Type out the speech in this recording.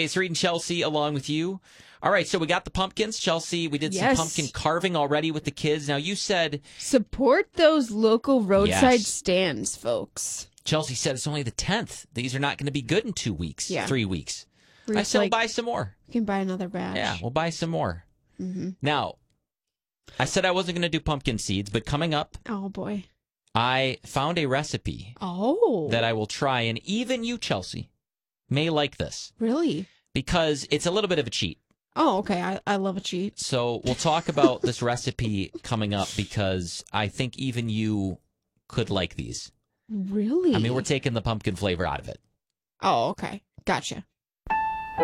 it's Reed and Chelsea along with you. All right, so we got the pumpkins. Chelsea, we did some pumpkin carving already with the kids. Now, you said... Support those local roadside Yes. stands, folks. Chelsea said it's only the 10th. These are not going to be good in 2 weeks, 3 weeks. I Reed's said we'll like, buy some more. You can buy another batch. Yeah, we'll buy some more. Mm-hmm. Now, I said I wasn't going to do pumpkin seeds, but coming up, Oh, boy. I found a recipe Oh. that I will try, and even you, Chelsea, may like this Really? because it's a little bit of a cheat. Oh, okay. I love a cheat. So we'll talk about this recipe coming up because I think even you could like these. Really? I mean, we're taking the pumpkin flavor out of it. Oh, okay. Gotcha.